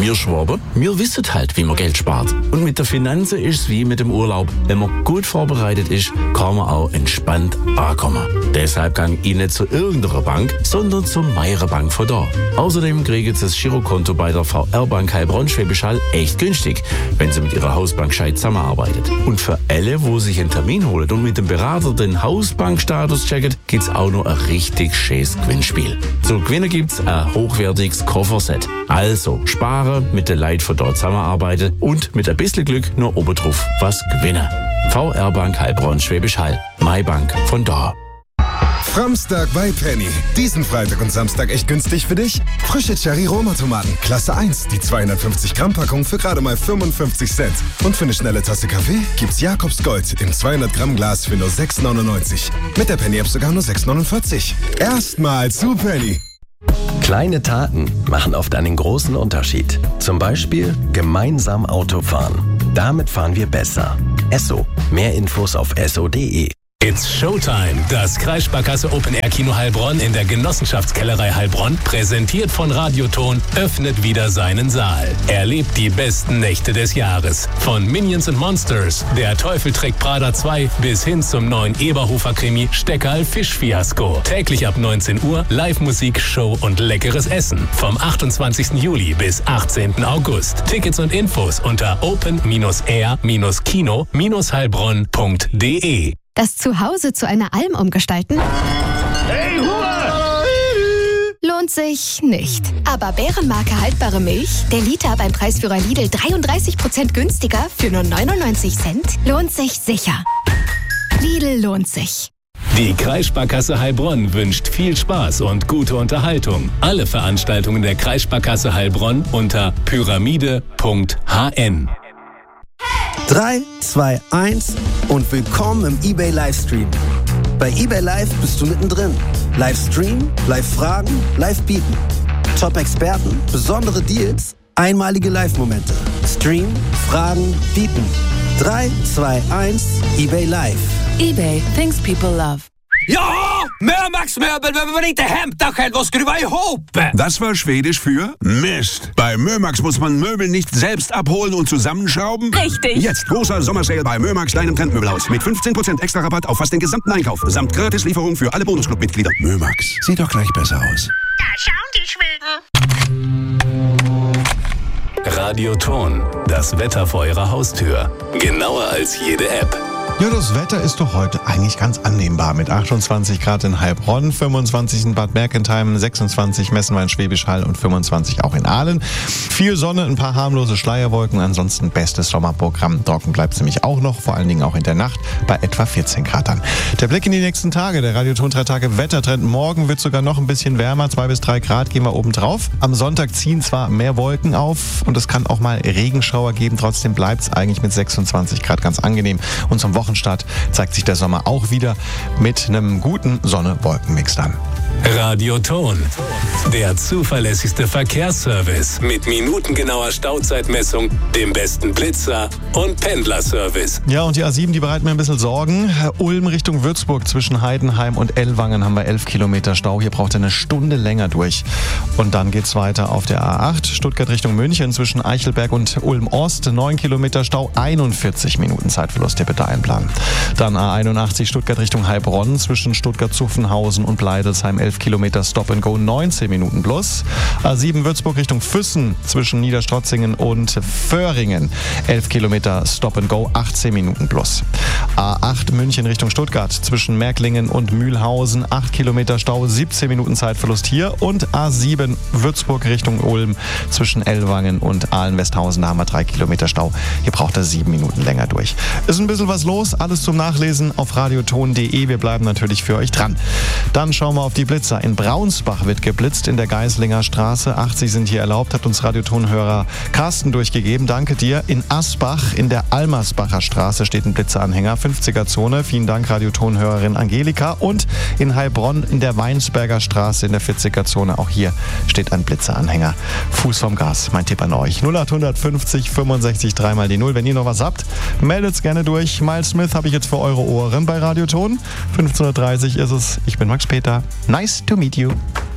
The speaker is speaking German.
Wir Schwaben, wir wissen halt, wie man Geld spart. Und mit der Finanzen ist es wie mit dem Urlaub. Wenn man gut vorbereitet ist, kann man auch entspannt ankommen. Deshalb gang ich nicht zu irgendeiner Bank, sondern zur Meirer Bank von da. Außerdem kriegen Sie das Girokonto bei der VR-Bank Heilbronn Schwäbisch Hall echt günstig, wenn Sie mit Ihrer Hausbank gescheit zusammenarbeitet. Und für alle, wo sich einen Termin holen und mit dem Berater den Hausbankstatus checken, gibt's auch noch ein richtig schönes Gewinnspiel. Zu gewinnen gibt's ein hochwertiges Kofferset. Also sparen, mit den Leuten von dort zusammenarbeiten und mit ein bisschen Glück nur obendrauf was gewinnen. VR-Bank Heilbronn Schwäbisch Hall. My Bank von da. Framstag bei Penny. Diesen Freitag und Samstag echt günstig für dich? Frische Cherry-Roma-Tomaten, Klasse 1, die 250-Gramm-Packung für gerade mal 55 Cent. Und für eine schnelle Tasse Kaffee gibt's Jakobs Gold im 200-Gramm-Glas für nur 6,99. Mit der Penny-App sogar nur 6,49. Erstmal zu Penny. Kleine Taten machen oft einen großen Unterschied. Zum Beispiel gemeinsam Auto fahren. Damit fahren wir besser. Esso. Mehr Infos auf esso.de. It's Showtime. Das Kreissparkasse Open Air Kino Heilbronn in der Genossenschaftskellerei Heilbronn, präsentiert von Radioton, öffnet wieder seinen Saal. Erlebt die besten Nächte des Jahres. Von Minions and Monsters, Der Teufel trägt Prada 2 bis hin zum neuen Eberhofer-Krimi Steckerl Fischfiasko. Täglich ab 19 Uhr Live-Musik, Show und leckeres Essen. Vom 28. Juli bis 18. August. Tickets und Infos unter open-air-kino-heilbronn.de. Das Zuhause zu einer Alm umgestalten? Hey, Hurra! Lohnt sich nicht. Aber Bärenmarke haltbare Milch, der Liter beim Preisführer Lidl 33% günstiger für nur 99 Cent, lohnt sich sicher. Lidl lohnt sich. Die Kreissparkasse Heilbronn wünscht viel Spaß und gute Unterhaltung. Alle Veranstaltungen der Kreissparkasse Heilbronn unter pyramide.hn. 3, 2, 1 und willkommen im eBay Livestream. Bei eBay Live bist du mittendrin. Livestream, Live-Fragen, Live-Bieten. Top-Experten, besondere Deals, einmalige Live-Momente. Stream, Fragen, Bieten. 3, 2, 1, eBay Live. eBay, things people love. Ja, Mörmax Möbel, wenn wir nicht hemdach was skruva ihop. Das war Schwedisch für Mist. Bei Mörmax muss man Möbel nicht selbst abholen und zusammenschrauben. Richtig. Jetzt großer Sommersale bei Mörmax, deinem Trendmöbelhaus. Mit 15% extra Rabatt auf fast den gesamten Einkauf. Samt Gratislieferung für alle Bonusclub-Mitglieder. Mörmax, sieht doch gleich besser aus. Da schauen die Schweden. Radioton, das Wetter vor Ihrer Haustür. Genauer als jede App. Ja, das Wetter ist doch heute eigentlich ganz annehmbar mit 28 Grad in Heilbronn, 25 in Bad Mergentheim, 26 Messenwein, Schwäbisch Hall und 25 auch in Aalen. Viel Sonne, ein paar harmlose Schleierwolken, ansonsten bestes Sommerprogramm. Trocken bleibt es nämlich auch noch, vor allen Dingen auch in der Nacht bei etwa 14 Grad dann. Der Blick in die nächsten Tage, der Radioton 3 Tage Wettertrend. Morgen wird sogar noch ein bisschen wärmer, 2 bis 3 Grad gehen wir oben drauf. Am Sonntag ziehen zwar mehr Wolken auf und es kann auch mal Regenschauer geben, trotzdem bleibt es eigentlich mit 26 Grad ganz angenehm. Und zum Wochenstart zeigt sich der Sommer auch wieder mit einem guten Sonne-Wolken-Mix dann. Radioton, der zuverlässigste Verkehrsservice mit minutengenauer Stauzeitmessung, dem besten Blitzer und Pendlerservice. Ja, und die A7, die bereitet mir ein bisschen Sorgen. Ulm Richtung Würzburg zwischen Heidenheim und Ellwangen haben wir 11 Kilometer Stau. Hier braucht er eine Stunde länger durch. Und dann geht's weiter auf der A8, Stuttgart Richtung München zwischen Eichelberg und Ulm Ost, 9 Kilometer Stau, 41 Minuten Zeitverlust, der bitte einplanen. Dann A81 Stuttgart Richtung Heilbronn zwischen Stuttgart-Zuffenhausen und Bleidelsheim, 11 Kilometer Stop and Go, 19 Minuten plus. A7 Würzburg Richtung Füssen zwischen Niederstrotzingen und Föhringen, 11 Kilometer Stop and Go, 18 Minuten plus. A8 München Richtung Stuttgart zwischen Märklingen und Mühlhausen, 8 Kilometer Stau, 17 Minuten Zeitverlust hier. Und A7 Würzburg Richtung Ulm zwischen Ellwangen und Ahlen-Westhausen, da haben wir 3 Kilometer Stau. Hier braucht er 7 Minuten länger durch. Ist ein bisschen was los, alles zum Nachlesen auf radioton.de. Wir bleiben natürlich für euch dran. Dann schauen wir auf die Blitzer. In Braunsbach wird geblitzt in der Geislinger Straße. 80 sind hier erlaubt, hat uns Radiotonhörer Carsten durchgegeben. Danke dir. In Asbach in der Almersbacher Straße steht ein Blitzeranhänger, 50er-Zone. Vielen Dank, Radiotonhörerin Angelika. Und in Heilbronn in der Weinsberger Straße in der 40er-Zone. Auch hier steht ein Blitzeranhänger. Fuß vom Gas. Mein Tipp an euch. 0850 65 3 mal die 0. Wenn ihr noch was habt, meldet's gerne durch. Miles Smith habe ich jetzt für eure Ohren bei Radioton. 15:30 ist es. Ich bin Max Peter. Nice to meet you.